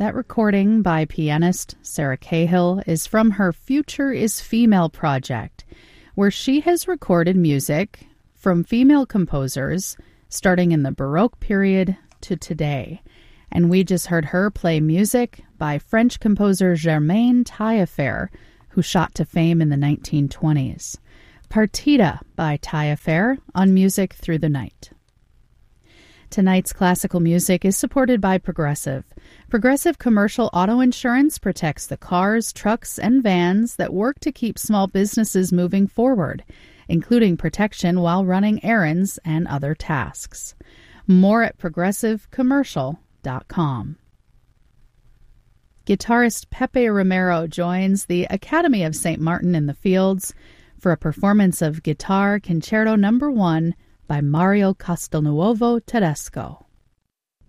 That recording by pianist Sarah Cahill is from her Future is Female project, where she has recorded music from female composers starting in the Baroque period to today. And we just heard her play music by French composer Germaine Taillefer, who shot to fame in the 1920s. Partita by Taillefer on Music Through the Night. Tonight's classical music is supported by Progressive. Progressive Commercial Auto Insurance protects the cars, trucks, and vans that work to keep small businesses moving forward, including protection while running errands and other tasks. More at progressivecommercial.com. Guitarist Pepe Romero joins the Academy of St. Martin in the Fields for a performance of Guitar Concerto No. 1 by Mario Castelnuovo Tedesco.